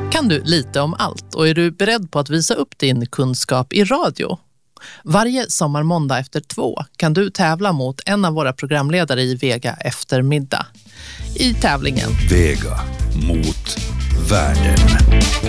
Kan du lite om allt och är du beredd på att visa upp din kunskap i radio? Varje sommarmåndag efter 2 kan du tävla mot en av våra programledare i Vega eftermiddag. I tävlingen Vega mot världen.